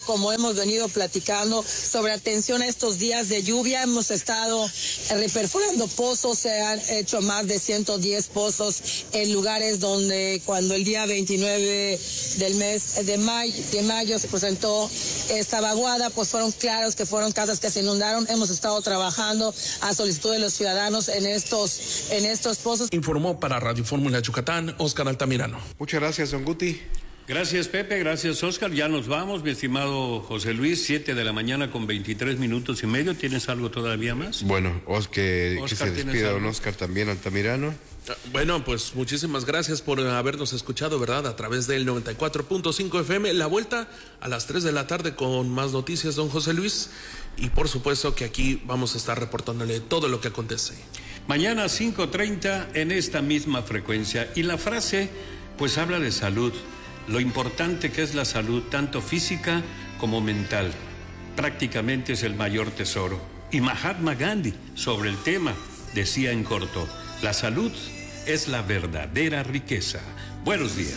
como hemos venido platicando, sobre atención a estos días de lluvia. Hemos estado reperforando pozos, se han hecho más de 110 pozos en lugares donde cuando el día 29 del mes de mayo se presentó esta vaguada, pues fueron claros que fueron casas que se inundaron. Hemos estado trabajando a solicitud de los ciudadanos en estos pozos. Informó para Radio Fórmula Yucatán, Oscar Altamirano. Muchas gracias, don Guti. Gracias, Pepe, gracias, Oscar. Ya nos vamos, mi estimado José Luis, 7 de la mañana con 23 minutos y medio. ¿Tienes algo todavía más? Bueno, Oscar, que se despida don Oscar también, Altamirano. Bueno, pues muchísimas gracias por habernos escuchado, ¿verdad? A través del 94.5 FM. La vuelta a las 3 de la tarde con más noticias, don José Luis. Y por supuesto que aquí vamos a estar reportándole todo lo que acontece. Mañana 5:30 en esta misma frecuencia. Y la frase, pues habla de salud. Lo importante que es la salud, tanto física como mental. Prácticamente es el mayor tesoro. Y Mahatma Gandhi, sobre el tema, decía en corto, la salud es la verdadera riqueza. Buenos días.